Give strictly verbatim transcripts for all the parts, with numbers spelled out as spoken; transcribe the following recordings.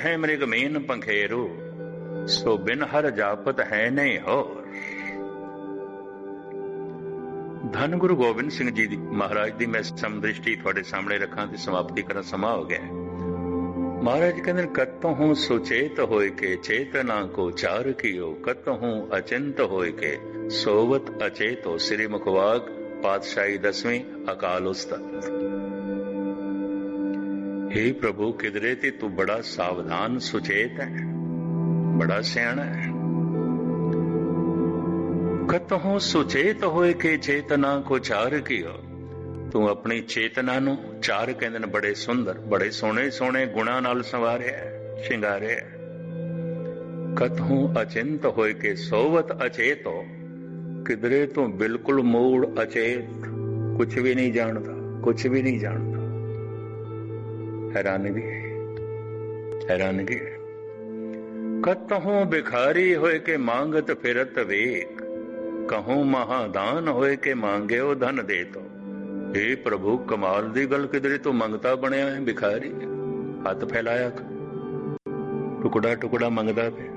ਹੈ ਮ੍ਰਿਗ ਮੀਨ ਪੰਖੇਰੂ, ਸੋ ਬਿਨ ਹਰ ਜਾਪਤ ਹੈ ਨਹੀਂ ਹੋਰ। ਧੰਨ ਗੁਰੂ ਗੋਬਿੰਦ ਸਿੰਘ ਜੀ ਦੀ ਮਹਾਰਾਜ ਦੀ ਮੈਂ ਸਮਦ੍ਰਿਸ਼ਟੀ ਤੁਹਾਡੇ ਸਾਹਮਣੇ ਰੱਖਾਂ ਤੇ ਸਮਾਪਤੀ ਕਰਨ ਸਮਾਂ ਹੋ ਗਿਆ। ਮਹਾਰਾਜ ਕਹਿੰਦੇ ਕਤਹੁ ਸੁਚੇਤ ਹੋਇ ਕੇ ਚੇਤਨਾ ਕੋ ਚਾਰ ਕੀਓ, ਕਤਹੁ ਅਚਿੰਤ ਹੋਇ ਕੇ ਸੋਵਤ ਅਚੇਤੋ। ਸ੍ਰੀ ਮੁਖਵਾਕ ਪਾਤਸ਼ਾਹੀ ਦਸਵੀਂ ਅਕਾਲ ਉਸਤਤ। हे प्रभु किधरे ते तू बड़ा सावधान सुचेत है, बड़ा सियाणा है। कतहों सुचेत होए के चेतना को चार कियो, तू अपनी चेतना नू चार कहंदे ने बड़े सुंदर बड़े सोहणे सोहणे गुणां नाल संवारिया शिंगारिया। कतहों अचिंत होए के सोवत अचेतो, किधरे तू बिल्कुल मूड अचेत, कुछ भी नहीं जानता, कुछ भी नहीं जानता। हैरानगी हैरानगी। कतहों भिखारी होए के मांगत फिरत वेक, कहूं महादान होए के मांगे ओ धन दे तो। हे प्रभु कमाल दी गल, किधरे तू मंगता बनया है भिखारी, हथ फैलाया टुकड़ा टुकड़ा मंगदा पे।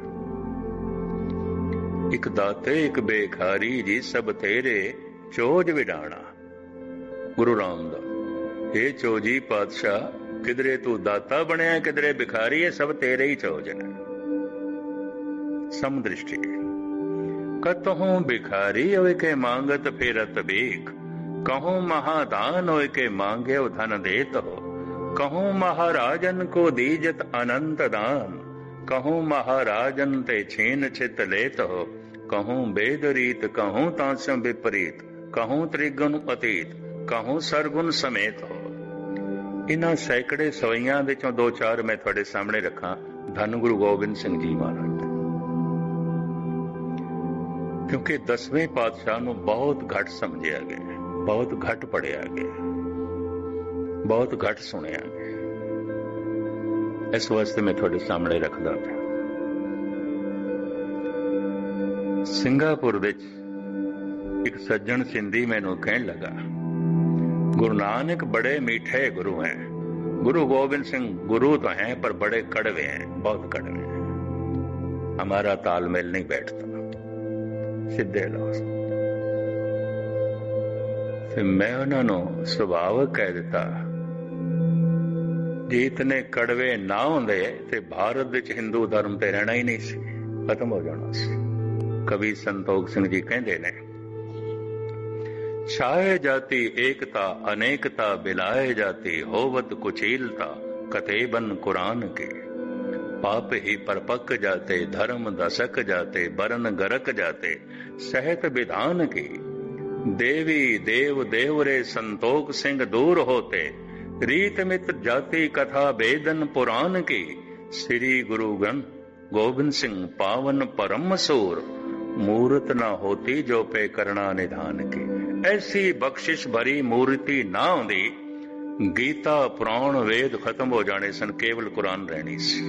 एक दाते एक बेखारी जी सब तेरे चोज विडाणा। गुरु रामदास हे चोजी पातशाह, किधरे तू दाता बनया, किधरे भिखारी है, सब तेरे ही चोज ने। समदृष्टि। कतहों भिखारी होए के मांगत फिरत भीख, कहूं महादान होए के मांगे ओ धन देत हो। कहूं महाराजन को दीजत अनंत दान, कहूं महाराजन ते छीन चित लेत हो। कहूं वेद रीत कहूं तांसम विपरीत, कहूं त्रिगुण अतीत, कहूं सरगुण समेत हो। इन्हां सैकड़े सवैयां विचों दो चार मैं तुहाडे सामने रखां धन गुरु गोबिंद सिंह जी महाराज, क्योंकि दसवें पातशाह नूं बहुत घट समझिया गया, बहुत घट पढ़िया गया, बहुत घट सुनिया गया। इस वास्ते मैं तुहाडे सामने रखदा पिया। सिंगापुर विच एक सज्जन सिंधी मैनूं कहण लगा, गुरु नानक बड़े मीठे गुरु हैं, गुरु गोबिंद सिंह गुरु तो हैं पर बड़े कड़वे हैं, बहुत कड़वे हैं, हमारा तालमेल नहीं बैठता। सीधे लफ्ज़ फिर मैं उन्होंने सुभावक कह दिता, जे इतने कड़वे ना होंदे ते भारत विच हिंदू धर्म ते रहना ही नहीं सी, खत्म हो जाना सी। कवि संतोख सिंह जी कहंदे ने, छाए जाती एकता अनेकता बिलाए जाती, होवत कुचीलता कतेबन कुरान के। पाप ही परपक जाते धर्म दशक जाते, बरन गरक जाते सहत विधान की। देवी देव देवरे संतोख सिंह दूर होते, रीत मित जाति कथा वेदन पुराण की। श्री गुरु गोबिंद सिंह पावन परम सूर, मूर्त ना होती जो पे करना निधान की। ऐसी बख्शिश भरी मूर्ति ना होंदी, गीता पुराण वेद खत्म हो जाने सन, केवल कुरान रहनी सी।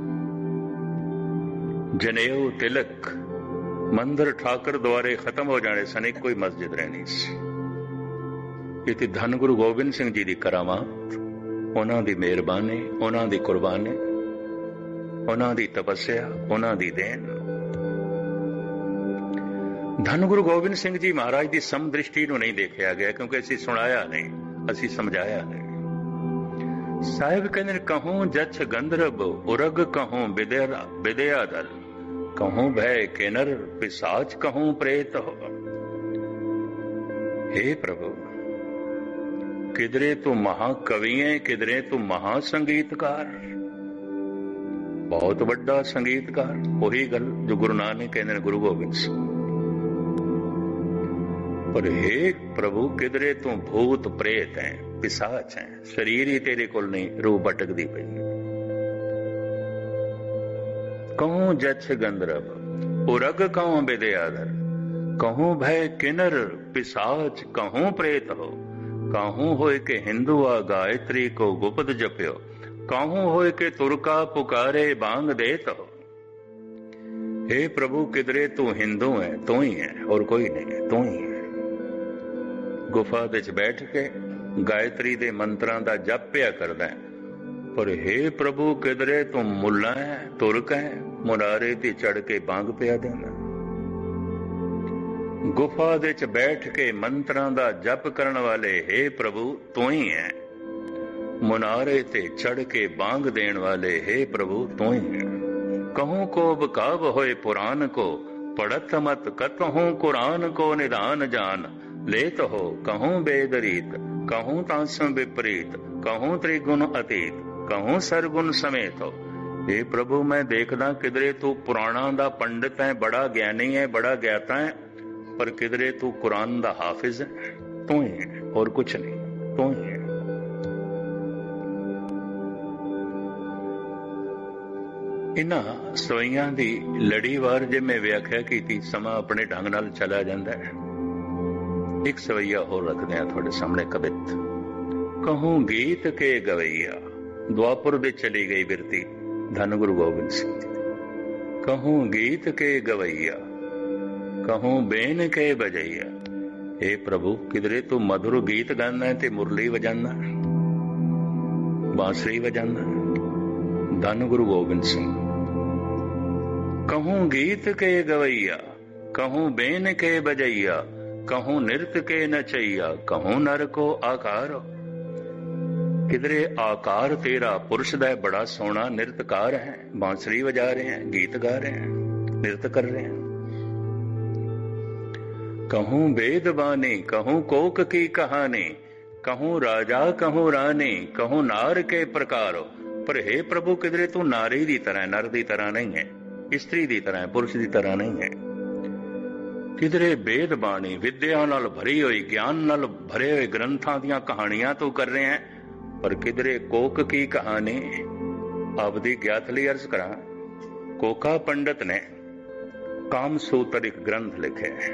जनेऊ तिलक मंदिर ठाकर द्वारे खत्म हो जाने सन, एक कोई मस्जिद रहनी सी। ये धन गुरु गोबिंद सिंह जी की करामात, उन्हां दी मेहरबानी, उन्हां दी कुर्बानी, उन्हां दी तपस्या, उन्हां दी देन। धन गुरु गोबिंद सिंह जी महाराज की समदृष्टि नूं नहीं देखा गया, क्योंकि असीं सुनाया नहीं, असीं समझाया नहीं। साहिब कहंदे कहूं जछ गंधर्व उरग, कहूं विद्या विद्या दल, कहूं भय किन्नर पिशाच, कहूं प्रेत हो। हे प्रभु, किधरे तू महाकवि है, किधरे तू महासंगीतकार, बहुत बड़ा संगीतकार। वही गल जो गुरु नानक कहंदे गुरु गोबिंद सिंह। पर हे प्रभु, किधरे तू भूत प्रेत है, पिशाच है, शरीर ही तेरे कोल नहीं, रूह भटकदी पई। कहूं जछ गंधर्व उरग, कहूं विद्याधर, कहूं भय किन्नर पिशाच, कहूं प्रेत हो। कहूं होए के हिंदू आ गायत्री को गुप्त जप्यो, कहूं होए के तुरका पुकारे बांग देत हो। हे प्रभु, किधरे तू हिंदू है, तू ही है और कोई नहीं है, तू ही है। गुफा विच बैठ के गायत्री दे मंत्रां दा जप पिया करदा है, पर हे प्रभु किधरे तुम मुल्ला है तुर्क है मुनारे ते चढ़ के बांग पिया देना। गुफा दे च बैठ के मंत्रां दा जप करन वाले हे प्रभु तू ही है। मुनारे ते चढ़ के बांग देण वाले हे प्रभु तू ही है। कहूं को बकाब होए पुराण को पढ़त मत कतहूं कुरान को निदान जान। लेत हो कहूं बेदरीत कहूं तांसं विपरीत कहूं त्रिगुण अतीत कहूं सरगुण समेत हो। हे प्रभु मैं देखदा किधरे तू पुराणा दा पंडित है बड़ा ज्ञानी है बड़ा ज्ञाता है पर किधरे तू कुरान दा हाफिज है। तू ही है और कुछ नहीं तू ही है। इन्हां सोइयां दी लड़ीवार जे मैं व्याख्या की समा अपने ढंग नाल चला जांदा है। एक सवैया होर रखते हैं थोड़े सामने कवित। कहूं गीत के गवैया द्वापुर दे चली गई बिरती धन गुरु गोबिंद सिंह जी। कहूं गीत के गवैया कहूं बेन के बजैया। हे प्रभु किधरे तू मधुर गीत गाना है ते मुरली बजाना बांसुरी बजाना धन गुरु गोबिंद सिंह। कहूं गीत के गवैया कहूं बेन के बजैया कहूं नृत्य के नचैया कहूं नर को आकार। किधरे आकार तेरा पुरुष दा बड़ा सोना नृत्यकार है बांसुरी बजा रहे हैं गीत गा रहे हैं नृत्य कर रहे हैं। कहूं वेद बानी कहूं कोक की कहानी कहूं राजा कहूं रानी कहूं नार के प्रकार। पर हे प्रभु किधरे तू नारी दी तरह नर दी तरह नहीं है स्त्री दी तरह पुरुष दी तरह नहीं है। किधरे वेद बाणी विद्या नाल भरी हुई ज्ञान नाल भरे हुए ग्रंथां दियां कहानियां तू कर रहे हैं पर किधरे कोक की कहानी। आपदी ज्ञात लई अर्ज करा कोका पंडित ने कामसूत्र एक ग्रंथ लिखे है।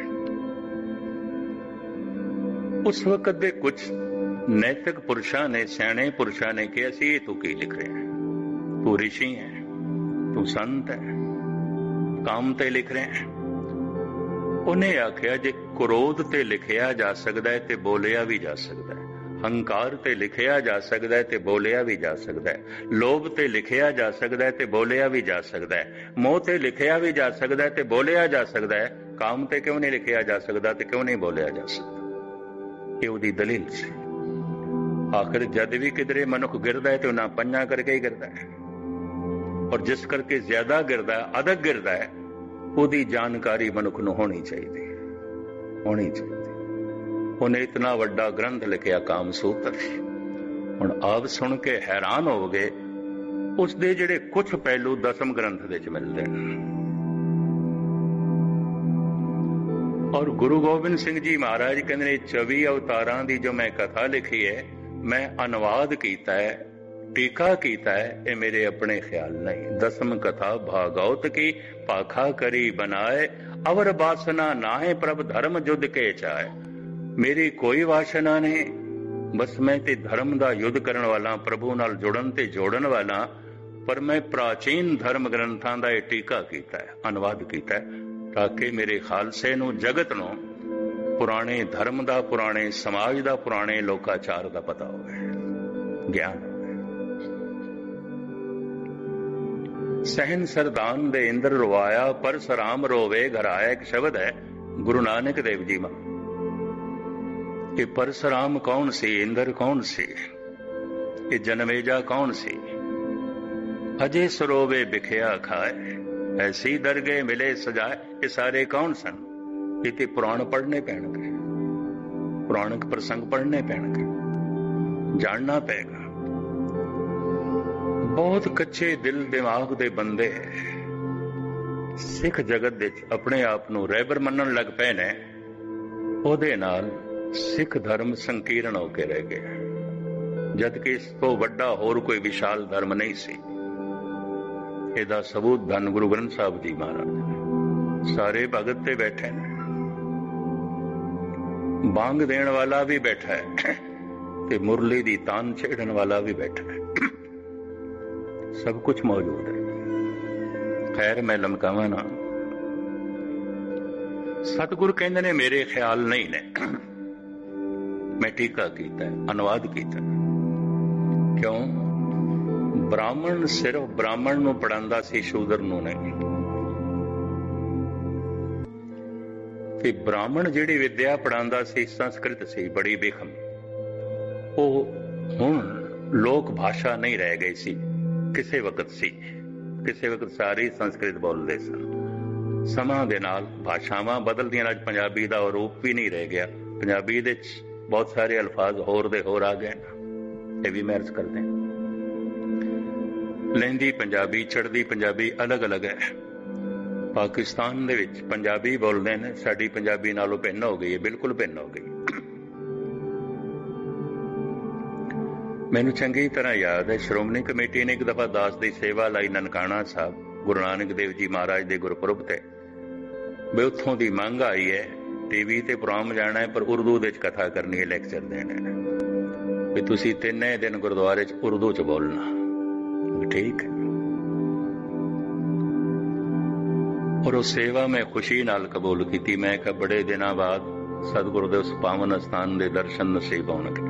उस वक्त दे कुछ नैतिक पुरुषां ने सियाणे पुरुषां ने कहा सी तू की लिख रहे हैं तू ऋषि है तू संत है काम ते लिख रहे हैं। उन्हें आख्या जे क्रोध ते लिखिया जा सकता है ते बोलिया भी जा सकता है हंकार ते लिखिया जा सकता है ते बोलिया भी जा सकता है लोभ ते लिखिया जा सकता है ते बोलिया भी जा सकता है मोह ते लिखिया भी जा सकता है ते बोलिया जा सकता है काम ते क्यों नहीं लिखिया जा सकता ते क्यों नहीं बोलिया जा सकता। ये उदी दलील सी। आखिर जद भी किधरे मनुख गिरदा है तो ना पंजा करके ही गिरदा है और जिस करके ज्यादा गिरदा है अधक गिरदा है ਉਹਦੀ ਜਾਣਕਾਰੀ ਮਨੁੱਖ ਨੂੰ ਹੋਣੀ ਚਾਹੀਦੀ ਹੋਣੀ ਚਾਹੀਦੀ। ਉਹਨੇ ਇਤਨਾ ਵੱਡਾ ਗ੍ਰੰਥ ਲਿਖਿਆ ਕਾਮਸੂਤਰ। ਹੁਣ ਆਪ ਸੁਣ ਕੇ ਹੈਰਾਨ ਹੋਵੋਗੇ ਉਸ ਦੇ ਜਿਹੜੇ ਕੁਝ ਪਹਿਲੂ ਦਸਮ ਗ੍ਰੰਥ ਦੇ ਵਿੱਚ ਮਿਲਦੇ ਨੇ। ਔਰ ਗੁਰੂ ਗੋਬਿੰਦ ਸਿੰਘ ਜੀ ਮਹਾਰਾਜ ਕਹਿੰਦੇ ਨੇ ਚੌਵੀ ਅਵਤਾਰਾਂ ਦੀ ਜੋ ਮੈਂ ਕਥਾ ਲਿਖੀ ਹੈ ਮੈਂ ਅਨੁਵਾਦ ਕੀਤਾ ਹੈ टीका कीता है ये मेरे अपने ख्याल नहीं। दसम कथा भागवत की पाखा करी बनाए अवर वासना नाहे प्रभ धर्म युद्ध के चाहे। मेरी कोई वासना नहीं बस मैं ते धर्म दा युद्ध करन वाला प्रभु नाल जुड़न ते जोड़न वाला पर मैं प्राचीन धर्म ग्रंथां दा टीका कीता है अनुवाद कीता है ताकि मेरे खालसे नूं जगत नूं पुराने धर्म दा पुराने समाज दा पुराने लोकाचार दा पता होवे ज्ञान। सहन सरदान दे इंद्र रोवाया परसराम रोवे घर आया एक शब्द है गुरु नानक देव जी मां। ये परसराम कौन सी इंद्र कौन सी ये जनमेजा कौन सी। अजय सरोवे बिखया खाए ऐसी दरगे मिले सजाए ये सारे कौन सन। ये ते पुराण पढ़ने पैणगे पुराणक प्रसंग पढ़ने पैणगे जानना पेगा। बहुत कच्चे दिल दिमाग दे बंदे सिख जगत दे अपने आप नूं रहबर मनन लग पए ने ओहदे नाल सिख धर्म संकीर्ण होके रह गया जबकि इस तो वड्डा होर कोई विशाल धर्म नहीं सी। इहदा सबूत धन गुरु ग्रंथ साहब जी महाराज सारे भगत ते बैठे ने बांग देण वाला भी बैठा है ते मुरली दी तान छेड़न वाला भी बैठा है सब कुछ मौजूद है। खैर मैं लमकावा ना सतगुरु कहंदे ने मेरे ख्याल नहीं ने मैं टीका कीता है अनुवाद कीता क्यों ਬ੍ਰਾਹਮਣ ਸਿਰਫ ਬ੍ਰਾਹਮਣ ਨੂੰ ਪੜਾਉਂਦਾ ਸੀ, ਸ਼ੂਦਰ ਨੂੰ ਨਹੀਂ। ਤੇ ਬ੍ਰਾਹਮਣ ਜਿਹੜੀ ਵਿਦਿਆ ਪੜਾਉਂਦਾ ਸੀ ਸੰਸਕ੍ਰਿਤ ਸੀ, ਬੜੀ ਬੇਖਮ। ਉਹ ਹੁਣ ਲੋਕ ਭਾਸ਼ਾ ਨਹੀਂ ਰਹਿ ਗਈ ਸੀ, ਕਿਸੇ ਵਕਤ ਸੀ। ਕਿਸੇ ਵਕਤ ਸਾਰੇ ਸੰਸਕ੍ਰਿਤ ਬੋਲਦੇ ਸਨ। ਸਮਾਂ ਦੇ ਨਾਲ ਭਾਸ਼ਾਵਾਂ ਬਦਲਦੀਆਂ। ਅੱਜ ਪੰਜਾਬੀ ਦਾ ਰੂਪ ਵੀ ਨਹੀਂ ਰਹਿ ਗਿਆ। ਪੰਜਾਬੀ ਦੇ ਵਿੱਚ ਬਹੁਤ ਸਾਰੇ ਅਲਫਾਜ਼ ਹੋਰ ਦੇ ਹੋਰ ਆ ਗਏ। ਇਹ ਵੀ ਮੈਂ ਅਰਜ਼ ਕਰਦੇ ਹਾਂ। ਲਹਿੰਦੀ ਪੰਜਾਬੀ, ਚੜ੍ਹਦੀ ਪੰਜਾਬੀ ਅਲੱਗ ਅਲੱਗ ਹੈ। ਪਾਕਿਸਤਾਨ ਦੇ ਵਿੱਚ ਪੰਜਾਬੀ ਬੋਲਦੇ ਨੇ, ਸਾਡੀ ਪੰਜਾਬੀ ਨਾਲੋਂ ਭਿੰਨ ਹੋ ਗਈ ਹੈ, ਬਿਲਕੁਲ ਭਿੰਨ ਹੋ ਗਈ। ਮੈਨੂੰ ਚੰਗੀ ਤਰ੍ਹਾਂ ਯਾਦ ਹੈ, ਸ਼੍ਰੋਮਣੀ ਕਮੇਟੀ ਨੇ ਇੱਕ ਦਫਾ ਦਾਸ ਦੀ ਸੇਵਾ ਲਈ ਨਨਕਾਣਾ ਸਾਹਿਬ ਗੁਰੂ ਨਾਨਕ ਦੇਵ ਜੀ ਮਹਾਰਾਜ ਦੇ ਗੁਰਪੁਰਬ ਤੇ, ਵੀ ਉੱਥੋਂ ਦੀ ਮੰਗ ਆਈ ਹੈ ਟੀਵੀ ਤੇ ਪ੍ਰੋਗਰਾਮ ਜਾਣਾ ਹੈ, ਪਰ ਉਰਦੂ ਦੇ ਵਿੱਚ ਕਥਾ ਕਰਨੀ ਹੈ, ਲੈਕਚਰ ਦੇਣੇ ਨੇ, ਵੀ ਤੁਸੀਂ ਤਿੰਨੇ ਦਿਨ ਗੁਰਦੁਆਰੇ 'ਚ ਉਰਦੂ 'ਚ ਬੋਲਣਾ। ਠੀਕ ਹੈ। ਔਰ ਉਹ ਸੇਵਾ ਮੈਂ ਖੁਸ਼ੀ ਨਾਲ ਕਬੂਲ ਕੀਤੀ। ਮੈਂ ਕਿਹਾ ਬੜੇ ਦਿਨਾਂ ਬਾਅਦ ਸਤਿਗੁਰੂ ਦੇ ਉਸ ਪਾਵਨ ਅਸਥਾਨ ਦੇ ਦਰਸ਼ਨ ਨਸੀਬ ਹੋਣਗੇ।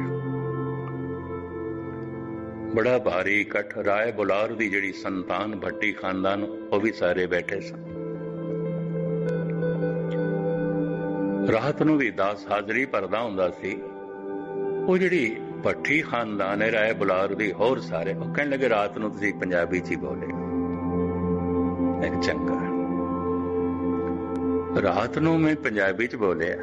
ਬੜਾ ਭਾਰੀ ਇਕੱਠ। ਰਾਏ ਬੁਲਾਰ ਦੀ ਜਿਹੜੀ ਸੰਤਾਨ ਭੱਟੀ ਖਾਨਦਾਨ, ਉਹ ਵੀ ਸਾਰੇ ਬੈਠੇ ਸਨ। ਰਾਤ ਨੂੰ ਵੀ ਦਾਸ ਹਾਜ਼ਰੀ ਭਰਦਾ ਹੁੰਦਾ ਸੀ। ਉਹ ਜਿਹੜੀ ਭੱਟੀ ਖਾਨਦਾਨ ਹੈ ਰਾਏ ਬੁਲਾਰ ਦੀ, ਹੋਰ ਸਾਰੇ, ਉਹ ਕਹਿਣ ਲੱਗੇ ਰਾਤ ਨੂੰ ਤੁਸੀਂ ਪੰਜਾਬੀ 'ਚ ਹੀ ਬੋਲੇ। ਚੰਗਾ। ਰਾਤ ਨੂੰ ਮੈਂ ਪੰਜਾਬੀ 'ਚ ਬੋਲਿਆ।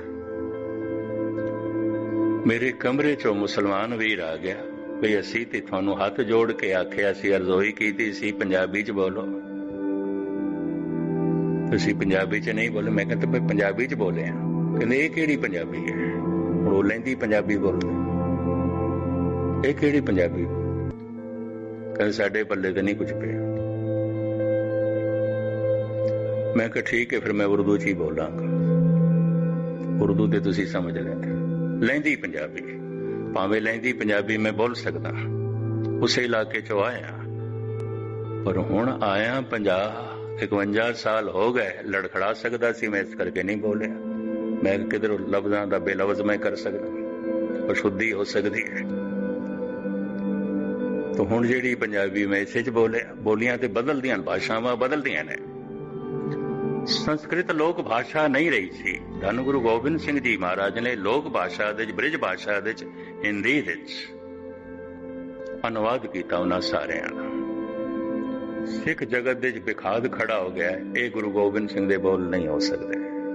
ਮੇਰੇ ਕਮਰੇ 'ਚੋਂ ਮੁਸਲਮਾਨ ਵੀਰ ਆ ਗਿਆ ਵੀ ਅਸੀਂ ਤੇ ਤੁਹਾਨੂੰ ਹੱਥ ਜੋੜ ਕੇ ਆਖਿਆ ਸੀ, ਅਰਜ਼ੋਈ ਕੀਤੀ ਸੀ ਪੰਜਾਬੀ 'ਚ ਬੋਲੋ, ਤੁਸੀਂ ਪੰਜਾਬੀ 'ਚ ਨਹੀਂ ਬੋਲੇ। ਮੈਂ ਕਹਿੰਦਾ ਮੈਂ ਪੰਜਾਬੀ 'ਚ ਬੋਲਿਆ। ਕਹਿੰਦੇ ਇਹ ਕਿਹੜੀ ਪੰਜਾਬੀ ਹੈ? ਹੁਣ ਉਹ ਲਹਿੰਦੀ ਪੰਜਾਬੀ ਬੋਲਦੇ। ਇਹ ਕਿਹੜੀ ਪੰਜਾਬੀ? ਕਹਿੰਦੇ ਸਾਡੇ ਪੱਲੇ ਤੇ ਨਹੀਂ ਕੁਝ ਪਿਆ। ਮੈਂ ਕਿਹਾ ਠੀਕ ਹੈ, ਫਿਰ ਮੈਂ ਉਰਦੂ 'ਚ ਹੀ ਬੋਲਾਂਗਾ। ਉਰਦੂ ਤੇ ਤੁਸੀਂ ਸਮਝ ਲੈਂਦੇ। ਲਹਿੰਦੀ ਪੰਜਾਬੀ, ਭਾਵੇਂ ਲਹਿੰਦੀ ਪੰਜਾਬੀ ਮੈਂ ਬੋਲ ਸਕਦਾ, ਉਸੇ ਇਲਾਕੇ 'ਚੋਂ ਆਇਆ, ਪਰ ਹੁਣ ਆਇਆ ਪੰਜਾਹ ਇਕਵੰਜਾ ਸਾਲ ਹੋ ਗਏ। ਲੜਖੜਾ ਸਕਦਾ ਸੀ ਮੈਂ, ਇਸ ਕਰਕੇ ਨਹੀਂ ਬੋਲਿਆ। ਮੈਂ ਕਿਧਰੋਂ ਲਫ਼ਜ਼ਾਂ ਦਾ ਬੇਲਫ਼ਜ਼ ਮੈਂ ਕਰ ਸਕਦਾ, ਪਰ ਸ਼ੁੱਧੀ ਹੋ ਸਕਦੀ ਹੈ। ਤਾਂ ਹੁਣ ਜਿਹੜੀ ਪੰਜਾਬੀ ਮੈਂ ਇਸੇ 'ਚ ਬੋਲਿਆ। ਬੋਲੀਆਂ ਤੇ ਬਦਲਦੀਆਂ, ਭਾਸ਼ਾਵਾਂ ਬਦਲਦੀਆਂ ਨੇ। ਸੰਸਕ੍ਰਿਤ ਲੋਕ ਭਾਸ਼ਾ ਨਹੀਂ ਰਹੀ ਸੀ। ਧੰਨ ਗੁਰੂ ਗੋਬਿੰਦ ਸਿੰਘ ਜੀ ਮਹਾਰਾਜ ਨੇ ਲੋਕ ਭਾਸ਼ਾ ਦੇ, ਬ੍ਰਿਜ ਭਾਸ਼ਾ ਦੇ, ਹਿੰਦੀ ਦੇ ਅਨੁਵਾਦ ਕੀਤਾ ਉਹਨਾਂ ਸਾਰਿਆਂ ਦਾ। ਸਿੱਖ ਜਗਤ ਦੇ ਵਿੱਚ ਵਿਖਾਦ ਖੜਾ ਹੋ ਗਿਆ। ਇਹ ਗੁਰੂ ਗੋਬਿੰਦ ਸਿੰਘ ਦੇ ਬੋਲ ਨਹੀਂ ਹੋ ਸਕਦੇ।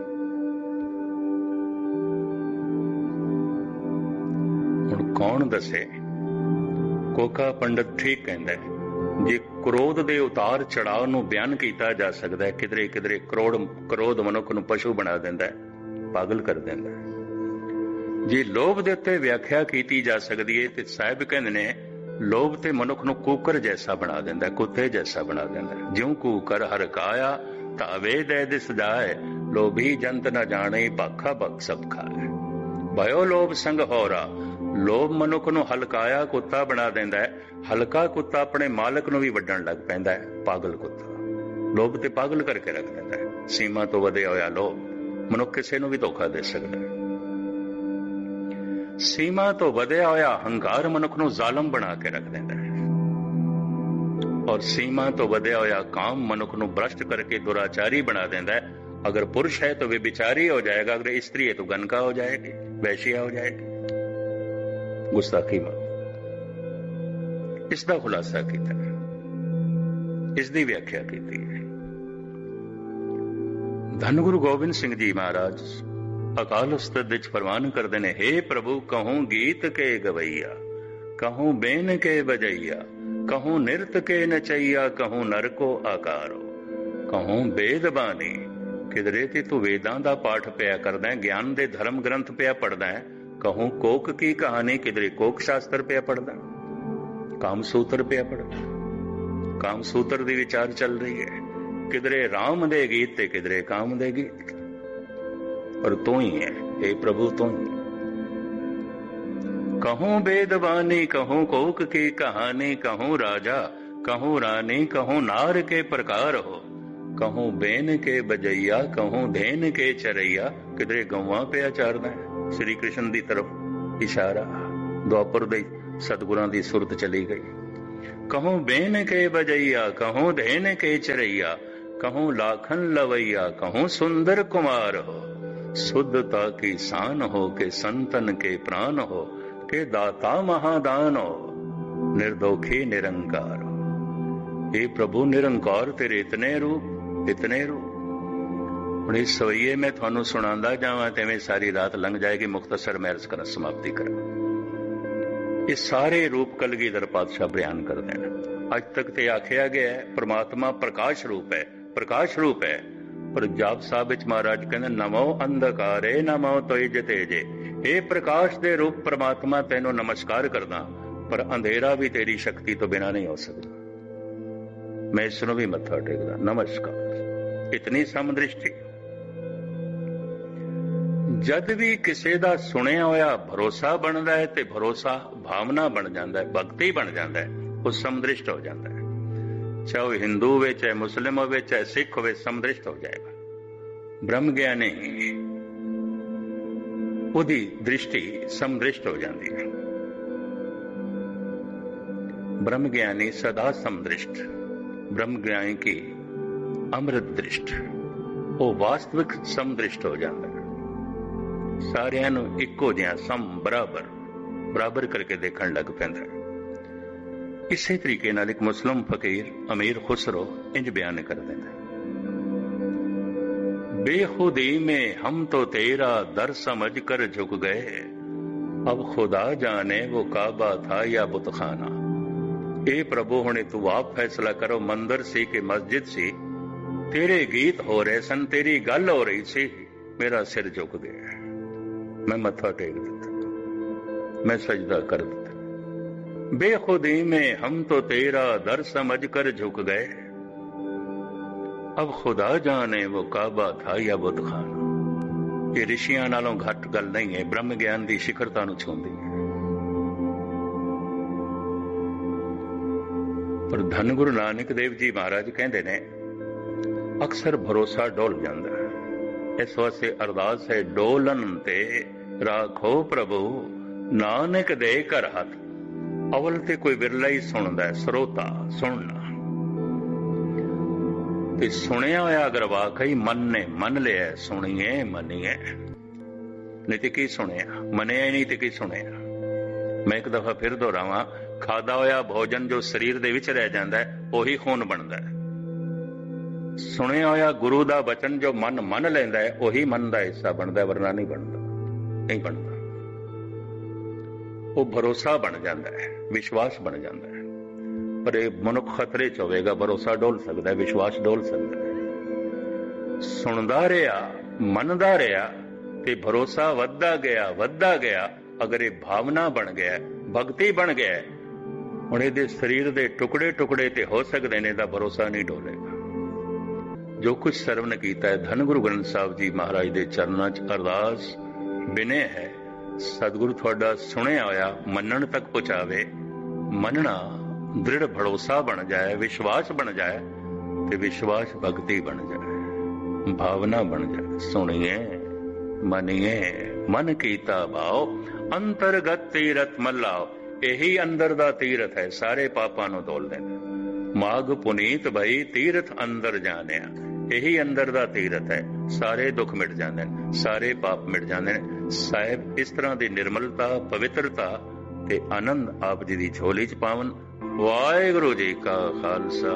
ਹੁਣ ਕੌਣ ਦੱਸੇ? ਕੋਕਾ ਪੰਡਤ ਠੀਕ ਕਹਿੰਦਾ, ਜੇ ਕ੍ਰੋਧ ਦੇ ਉਤਾਰ ਚੜਾਅ ਨੂੰ ਬਿਆਨ ਕੀਤਾ ਜਾ ਸਕਦਾ ਹੈ, ਕਿਧਰੇ ਕਿਧਰੇ ਕਰੋੜ ਕਰੋਧ ਮਨੁੱਖ ਨੂੰ ਪਸ਼ੂ ਬਣਾ ਦਿੰਦਾ ਹੈ, ਪਾਗਲ ਕਰ ਦਿੰਦਾ ਹੈ। ਜੇ ਲੋਭ ਦੇ ਉੱਤੇ ਵਿਆਖਿਆ ਕੀਤੀ ਜਾ ਸਕਦੀ ਹੈ ਤੇ ਸਾਹਿਬ ਕਹਿੰਦੇ ਨੇ ਲੋਭ ਤੇ ਮਨੁੱਖ ਨੂੰ ਕੂਕਰ ਜੈਸਾ ਬਣਾ ਦਿੰਦਾ, ਕੁੱਤੇ ਜੈਸਾ ਬਣਾ ਦਿੰਦਾ। ਜਿਉਂ ਕੂਕਰ ਹਰ ਕਾਇਆ ਤਾਵੇ ਦੇ ਦਿਸ ਜਾਏ, ਲੋਭੀ ਜੰਤ ਨਾ ਜਾਣੇ ਭਾਖਾ ਭਖ ਸਭ ਖਾਏ। ਭਇਓ ਲੋਭ ਸੰਗ ਹੋਰਾ, ਲੋਭ ਮਨੁੱਖ ਨੂੰ ਹਲਕਾਇਆ ਕੁੱਤਾ ਬਣਾ ਦਿੰਦਾ ਹੈ। ਹਲਕਾ ਕੁੱਤਾ ਆਪਣੇ ਮਾਲਕ ਨੂੰ ਵੀ ਵੱਢਣ ਲੱਗ ਪੈਂਦਾ ਹੈ। ਪਾਗਲ ਕੁੱਤਾ ਲੋਭ ਤੇ ਪਾਗਲ ਕਰਕੇ ਰੱਖ ਦਿੰਦਾ ਹੈ। ਸੀਮਾ ਤੋਂ ਵਧਿਆ ਹੋਇਆ ਲੋਭ ਮਨੁੱਖ ਕਿਸੇ ਨੂੰ ਵੀ ਧੋਖਾ ਦੇ ਸਕਦਾ ਹੈ। ਸੀਮਾ ਤੋਂ ਵਧਿਆ ਹੋਇਆ ਹੰਕਾਰ ਮਨੁੱਖ ਨੂੰ ਜ਼ਾਲਮ ਬਣਾ ਕੇ ਰੱਖ ਦਿੰਦਾ ਹੈ। ਔਰ ਸੀਮਾ ਤੋਂ ਵਧਿਆ ਹੋਇਆ ਕਾਮ ਮਨੁੱਖ ਨੂੰ ਭ੍ਰਸ਼ਟ ਕਰਕੇ ਦੁਰਾਚਾਰੀ ਬਣਾ ਦਿੰਦਾ ਹੈ। ਅਗਰ ਪੁरुष है तो व्यभिचारी हो जाएगा, अगर स्त्री है तो गनका हो जाएगी, वैश्या हो जाएगी। गुस्ताखी में ਇਸ ਦਾ ਖੁਲਾਸਾ ਕੀਤਾ, ਇਸ ਦੀ ਵਿਆਖਿਆ ਕੀਤੀ ਹੈ। ਧੰਨ ਗੁਰੂ ਗੋਬਿੰਦ ਸਿੰਘ ਜੀ ਮਹਾਰਾਜ ਅਕਾਲ ਉਸਤਤ ਵਿੱਚ ਫਰਮਾਨ ਕਰਦੇ ਨੇ, ਹੇ ਪ੍ਰਭੂ ਕਹੂੰ ਗੀਤ ਕੇ ਗਵਈਆ, ਕਹੂੰ ਬੇਨ ਕੇ ਬਜਈਆ, ਕਹੂੰ ਨਿਰਤ ਕੇ ਨਚਈਆ, ਕਹੂੰ ਨਰ ਕੋ ਆਕਾਰੋ, ਕਹੂੰ ਵੇਦ ਬਾਣੀ। ਕਿਧਰੇ ਤੇ ਤੂੰ ਵੇਦਾਂ ਦਾ ਪਾਠ ਪਿਆ ਕਰਦਾ ਹੈ, ਗਿਆਨ ਦੇ ਧਰਮ ਗ੍ਰੰਥ ਪਿਆ ਪੜਦਾ ਹੈ। ਕਹੂੰ ਕੋਕ ਕੀ ਕਹਾਣੀ, ਕਿਧਰੇ ਕੋਕ ਸ਼ਾਸਤਰ ਪਿਆ ਪੜਦਾ, ਕਾਮ ਸੂਤਰ ਪਿਆ ਪੜਦਾ, ਕਾਮ ਸੂਤਰ ਦੀ ਵਿਚਾਰ ਚੱਲ ਰਹੀ ਹੈ। ਕਿਧਰੇ ਰਾਮ ਦੇ ਗੀਤ ਤੇ ਕਿਧਰੇ ਕਾਮ ਦੇ ਗੀਤ। ਪਰ ਤੂੰ ਹੀ ਹੈ, हे ਪ੍ਰਭੂ ਤੂੰ ਹੀ। कहूं बेदवानी, कहूं कोक की कहानी, कहूं राजा, कहूं रानी, कहूं नार के प्रकार हो, कहूं बेन के बजैया, कहूं धेन के चरैया। किधरे गौवां पे आचारदा है, श्री कृष्ण की तरफ इशारा। द्वापर दे सतगुरां दी सुरत चली गई। कहूँ बेन के बजैया, कहूँ धेन के चरैया, कहूँ लाखन लवैया, कहूँ सुंदर कुमार हो। शुद्धता की शान हो के संतन के प्राण हो, के दाता महादान हो, निर्दोखी निरंकार हो। हे प्रभु निरंकार तेरे इतने रूप, इतने रूप। ਹੁਣ ਇਸ ਸਵਈਏ ਮੈਂ ਤੁਹਾਨੂੰ ਸੁਣਾਉਂਦਾ ਜਾਵਾਂ ਤੇ ਐਵੇਂ ਸਾਰੀ ਰਾਤ ਲੰਘ ਜਾਏਗੀ। ਮੁਖਤਸਰ ਮੈਂ ਅਰਜ਼ ਕਰਾਂ, ਸਮਾਪਤੀ ਕਰਾਂ। ਇਹ ਸਾਰੇ ਰੂਪ ਕਲਗੀਧਰ ਪਾਤਸ਼ਾਹ ਬਿਆਨ ਕਰਦੇ ਨੇ। ਅੱਜ ਤੱਕ ਤੇ ਆਖਿਆ ਗਿਆ ਹੈ ਪ੍ਰਮਾਤਮਾ ਪ੍ਰਕਾਸ਼ ਰੂਪ ਹੈ, ਪ੍ਰਕਾਸ਼ ਰੂਪ ਹੈ। ਪਰ ਜਾਪ ਸਾਹਿਬ ਵਿੱਚ ਮਹਾਰਾਜ ਕਹਿੰਦੇ ਨਮੋ ਅੰਧਕਾਰੇ ਨਮੋ ਤੋਇਜ ਤੇਜੇ। ਇਹ ਪ੍ਰਕਾਸ਼ ਦੇ ਰੂਪ ਪ੍ਰਮਾਤਮਾ ਤੈਨੂੰ ਨਮਸਕਾਰ ਕਰਦਾ, ਪਰ ਅੰਧੇਰਾ ਵੀ ਤੇਰੀ ਸ਼ਕਤੀ ਤੋਂ ਬਿਨਾਂ ਨਹੀਂ ਹੋ ਸਕਦਾ। ਮੈਂ ਇਸ ਨੂੰ ਵੀ ਮੱਥਾ ਟੇਕਦਾ, ਨਮਸਕਾਰ। ਇਤਨੀ ਸਮਦ੍ਰਿਸ਼ਟੀ। ਜਦ ਵੀ ਕਿਸੇ ਦਾ ਸੁਣਿਆ ਹੋਇਆ ਭਰੋਸਾ ਬਣਦਾ ਹੈ ਤੇ ਭਰੋਸਾ ਭਾਵਨਾ ਬਣ ਜਾਂਦਾ ਹੈ, ਭਗਤੀ ਬਣ ਜਾਂਦਾ ਹੈ, ਉਹ ਸਮਦ੍ਰਿਸ਼ਟ ਹੋ ਜਾਂਦਾ ਹੈ। ਚਾਹੇ ਉਹ ਹਿੰਦੂ ਹੋਵੇ, ਚਾਹੇ ਮੁਸਲਿਮ ਹੋਵੇ, ਚਾਹੇ ਸਿੱਖ ਹੋਵੇ, ਸਮਦ੍ਰਿਸ਼ਟ ਹੋ ਜਾਏਗਾ। ਬ੍ਰਹਮ ਗਿਆਨੀ ਉਹਦੀ ਦ੍ਰਿਸ਼ਟੀ ਸਮਦ੍ਰਿਸ਼ਟ ਹੋ ਜਾਂਦੀ ਹੈ। ब्रह्म ज्ञानी सदा समदृष्ट, ब्रह्म ज्ञानी की अमृत दृष्ट, वो वास्तविक समदृष्ट हो जाता है। सारिਆਂ ਨੂੰ ਇੱਕੋ ਜਿਹਾ ਸਮ ਬਰਾਬਰ ਬਰਾਬਰ ਕਰਕੇ ਦੇਖਣ ਲੱਗ ਪੈਂਦਾ ਹੈ। ਇਸੇ ਤਰੀਕੇ ਨਾਲ ਇੱਕ ਮੁਸਲਮ ਫਕੀਰ ਅਮੀਰ ਖੁਸਰੋ ਇੰਜ ਬਿਆਨ ਕਰ ਦਿੰਦਾ ਹੈ, बेखुदी में हम तो तेरा दर समझ कर झुक गए, अब खुदा जाने वो काबा था या बुतखाना। ए प्रभु हुणे तू आप फैसला करो, मंदिर सी कि मस्जिद सी, तेरे गीत हो रहे सन, तेरी गल हो रही सी, मेरा सिर झुक गया, मैं मत्था टेक दिता, मैं सजदा कर दिता। बेखुदी में हम तो तेरा दर समझ कर झुक गए, अब खुदा जाने वो काबा था या बुतखाना। ये ऋषियां नालों घट गल नहीं है, ब्रह्म ज्ञान की शिखरता नूं छूंदी है। पर धन गुरु नानक देव जी महाराज कहते ने अक्सर भरोसा डोल जाता है, इस वास्ते अरदास है, डोलन ते राखो प्रभु नानक दे कर हथ। अवल ते कोई विरला ही सुनदा है, श्रोता सुनना ਤੇ ਸੁਣਿਆ ਹੋਇਆ ਅਗਰ ਵਾਕਈ ਮਨ ਨੇ ਮੰਨ ਲਿਆ, ਸੁਣੀਏ ਮੰਨੀਏ, ਨਹੀਂ ਤੇ ਕੀ ਸੁਣਿਆ, ਮੰਨਿਆ ਹੀ ਨਹੀਂ ਤੇ ਕੀ ਸੁਣਿਆ। ਮੈਂ ਇੱਕ ਦਫਾ ਫਿਰ ਦੁਹਰਾਵਾਂ, ਖਾਦਾ ਹੋਇਆ ਭੋਜਨ ਜੋ ਸਰੀਰ ਦੇ ਵਿੱਚ ਰਹਿ ਜਾਂਦਾ ਹੈ ਉਹੀ ਖੂਨ ਬਣਦਾ ਹੈ। ਸੁਣਿਆ ਹੋਇਆ ਗੁਰੂ ਦਾ ਬਚਨ ਜੋ ਮਨ ਮੰਨ ਲੈਂਦਾ ਹੈ ਉਹੀ ਮਨ ਦਾ ਹਿੱਸਾ ਬਣਦਾ, ਵਰਨਾ ਨਹੀਂ ਬਣਦਾ, ਨਹੀਂ ਬਣਦਾ। ਉਹ ਭਰੋਸਾ ਬਣ ਜਾਂਦਾ ਹੈ, ਵਿਸ਼ਵਾਸ ਬਣ ਜਾਂਦਾ ਹੈ। पर मनुख खतरे च होवेगा, भरोसा डोल सकता है, विश्वास डोल सकता है। सुनदा रहा, मनदा रहा ते भरोसा वधदा गया वधदा गया। अगर ये भावना बन गया, भगती बन गया, हुण इहदे शरीर दे टुकड़े टुकड़े ते हो सकदे ने, तां भरोसा नहीं डोलेगा। जो कुछ सरवण कीता है, धन गुरु ग्रंथ साहिब जी महाराज दे चरनां च अरदास बिने है, सतगुरु तुहाडा सुणिया होया मनण तक पहुंचावे। मनना दृढ़ भरोसा बन जाए, विश्वास बन जाए, ते विश्वास भक्ति बन जाए, भावना बन जाए। सुनिए मनिए मन कीता भाव, अंतरगत तीरथ मल्लाओ। यही अंदर दा तीरथ है, सारे पापां नूं धोल देंदा। माग पुनीत भई तीरथ अंदर जानिया, यही अंदर दा तीरथ है, सारे दुख मिट जांदे ने, सारे पाप मिट जांदे ने। साहिब इस तरह दी निर्मलता, पवित्रता ते आनंद आप जी दी झोली च पावन। वाहिगुरु जी का Khalsa.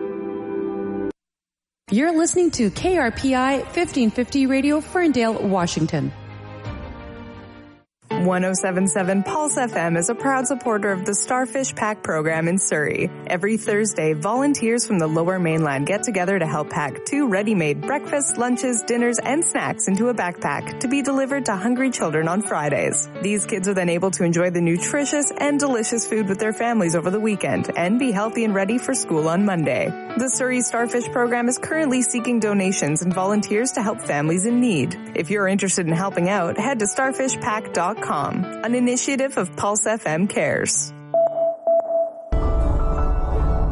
You're listening to K R P I fifteen fifty Radio, Ferndale, Washington. one oh seven point seven Pulse F M is a proud supporter of the Starfish Pack program in Surrey. Every Thursday, volunteers from the Lower Mainland get together to help pack two ready-made breakfasts, lunches, dinners, and snacks into a backpack to be delivered to hungry children on Fridays. These kids are then able to enjoy the nutritious and delicious food with their families over the weekend and be healthy and ready for school on Monday. The Surrey Starfish program is currently seeking donations and volunteers to help families in need. If you're interested in helping out, head to starfish pack dot com, an initiative of Pulse F M Cares.